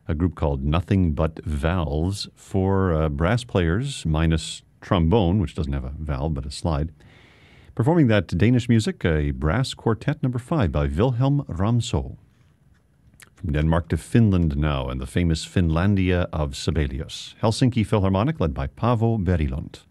a group called Nothing But Valves for brass players minus trombone, which doesn't have a valve but a slide. Performing that Danish music, a brass quartet number 5 by Wilhelm Ramsø. From Denmark to Finland now, and the famous Finlandia of Sibelius. Helsinki Philharmonic, led by Paavo Berilund.